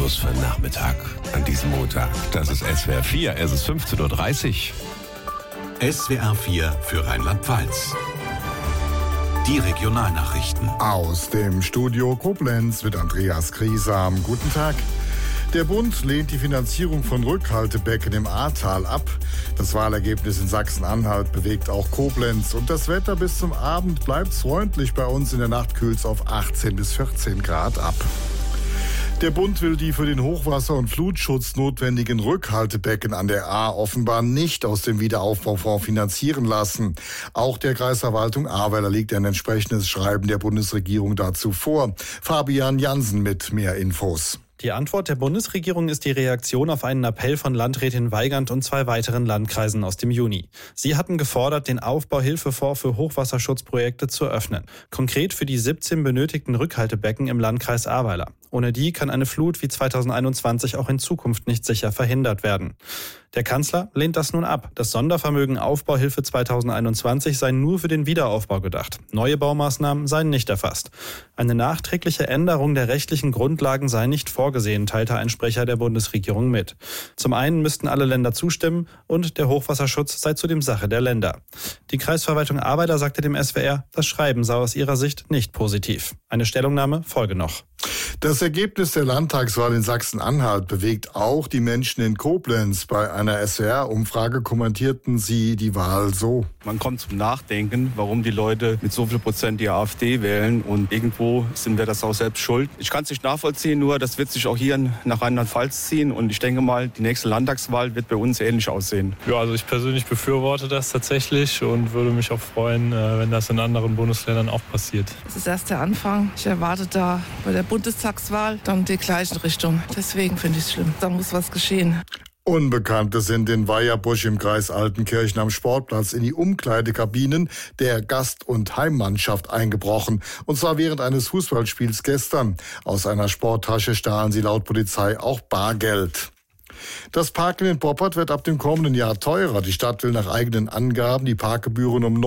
Infos für den Nachmittag an diesem Montag. Das ist SWR 4, es ist 15.30 Uhr. SWR 4 für Rheinland-Pfalz. Die Regionalnachrichten. Aus dem Studio Koblenz mit Andreas Griesam. Guten Tag. Der Bund lehnt die Finanzierung von Rückhaltebecken im Ahrtal ab. Das Wahlergebnis in Sachsen-Anhalt bewegt auch Koblenz. Und das Wetter bis zum Abend bleibt freundlich bei uns. In der Nacht kühlt es auf 18 bis 14 Grad ab. Der Bund will die für den Hochwasser- und Flutschutz notwendigen Rückhaltebecken an der Ahr offenbar nicht aus dem Wiederaufbaufonds finanzieren lassen. Auch der Kreisverwaltung Ahrweiler liegt ein entsprechendes Schreiben der Bundesregierung dazu vor. Fabian Jansen mit mehr Infos. Die Antwort der Bundesregierung ist die Reaktion auf einen Appell von Landrätin Weigand und 2 weiteren Landkreisen aus dem Juni. Sie hatten gefordert, den Aufbauhilfefonds für Hochwasserschutzprojekte zu öffnen. Konkret für die 17 benötigten Rückhaltebecken im Landkreis Ahrweiler. Ohne die kann eine Flut wie 2021 auch in Zukunft nicht sicher verhindert werden. Der Kanzler lehnt das nun ab. Das Sondervermögen Aufbauhilfe 2021 sei nur für den Wiederaufbau gedacht. Neue Baumaßnahmen seien nicht erfasst. Eine nachträgliche Änderung der rechtlichen Grundlagen sei nicht vorgesehen, teilte ein Sprecher der Bundesregierung mit. Zum einen müssten alle Länder zustimmen und der Hochwasserschutz sei zudem Sache der Länder. Die Kreisverwaltung Ahrweiler sagte dem SWR, das Schreiben sei aus ihrer Sicht nicht positiv. Eine Stellungnahme folge noch. Das Ergebnis der Landtagswahl in Sachsen-Anhalt bewegt auch die Menschen in Koblenz. Bei einer SWR-Umfrage kommentierten sie die Wahl so. Man kommt zum Nachdenken, warum die Leute mit so viel Prozent die AfD wählen. Und irgendwo sind wir das auch selbst schuld. Ich kann es nicht nachvollziehen, nur das wird sich auch hier nach Rheinland-Pfalz ziehen. Und ich denke mal, die nächste Landtagswahl wird bei uns ähnlich aussehen. Ja, also ich persönlich befürworte das tatsächlich und würde mich auch freuen, wenn das in anderen Bundesländern auch passiert. Das ist erst der Anfang. Ich erwarte da bei der Bundestagswahl dann die gleiche Richtung. Deswegen finde ich es schlimm. Da muss was geschehen. Unbekannte sind in Weierbusch im Kreis Altenkirchen am Sportplatz in die Umkleidekabinen der Gast- und Heimmannschaft eingebrochen. Und zwar während eines Fußballspiels gestern. Aus einer Sporttasche stahlen sie laut Polizei auch Bargeld. Das Parken in Boppard wird ab dem kommenden Jahr teurer. Die Stadt will nach eigenen Angaben die Parkgebühren um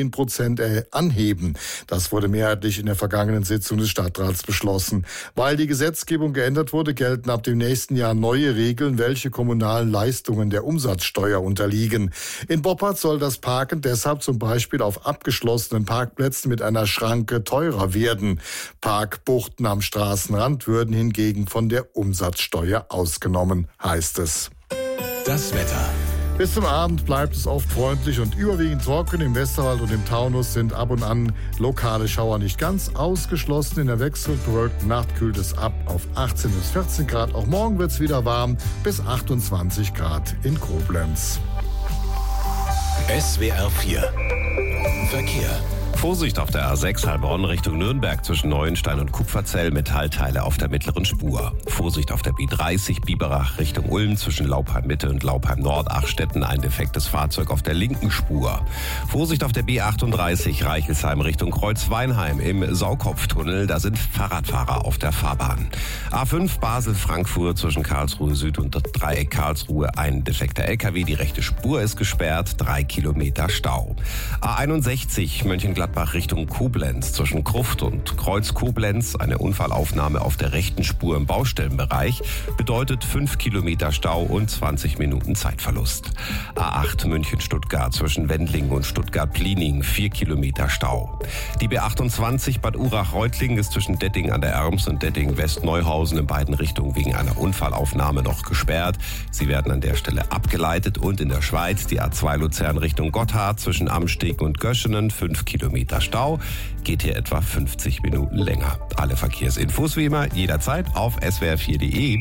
19% anheben. Das wurde mehrheitlich in der vergangenen Sitzung des Stadtrats beschlossen. Weil die Gesetzgebung geändert wurde, gelten ab dem nächsten Jahr neue Regeln, welche kommunalen Leistungen der Umsatzsteuer unterliegen. In Boppard soll das Parken deshalb zum Beispiel auf abgeschlossenen Parkplätzen mit einer Schranke teurer werden. Parkbuchten am Straßenrand würden hingegen von der Umsatzsteuer ausgenommen, heißt es. Das Wetter. Bis zum Abend bleibt es oft freundlich und überwiegend trocken. Im Westerwald und im Taunus sind ab und an lokale Schauer nicht ganz ausgeschlossen. In der wechselnd bewölkten Nacht kühlt es ab auf 18 bis 14 Grad. Auch morgen wird es wieder warm, bis 28 Grad in Koblenz. SWR 4 Verkehr. Vorsicht auf der A6 Heilbronn Richtung Nürnberg zwischen Neuenstein und Kupferzell, Metallteile auf der mittleren Spur. Vorsicht auf der B30 Biberach Richtung Ulm zwischen Laupheim Mitte und Laupheim Nord Achstetten, ein defektes Fahrzeug auf der linken Spur. Vorsicht auf der B38 Reichelsheim Richtung Kreuzweinheim im Saukopftunnel, da sind Fahrradfahrer auf der Fahrbahn. A5 Basel-Frankfurt zwischen Karlsruhe Süd und Dreieck Karlsruhe, ein defekter LKW, die rechte Spur ist gesperrt, 3 Kilometer Stau. A61 Mönchengladbach Richtung Koblenz zwischen Gruft und Kreuz Koblenz, eine Unfallaufnahme auf der rechten Spur im Baustellenbereich, bedeutet 5 Kilometer Stau und 20 Minuten Zeitverlust. A8 München-Stuttgart zwischen Wendlingen und Stuttgart-Pliening, 4 Kilometer Stau. Die B28 Bad Urach-Reutlingen ist zwischen Detting an der Erms und Detting-West-Neuhausen in beiden Richtungen wegen einer Unfallaufnahme noch gesperrt. Sie werden an der Stelle abgeleitet. Und in der Schweiz die A2 Luzern Richtung Gotthard zwischen Amsteg und Göschenen, 5 Kilometer Stau, geht hier etwa 50 Minuten länger. Alle Verkehrsinfos wie immer jederzeit auf swr4.de.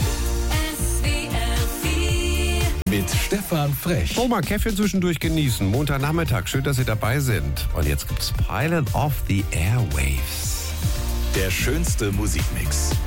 Mit Stefan Frech. Oh, mal Käffchen zwischendurch genießen. Montagnachmittag, schön, dass Sie dabei sind. Und jetzt gibt's Pilot of the Airwaves. Der schönste Musikmix.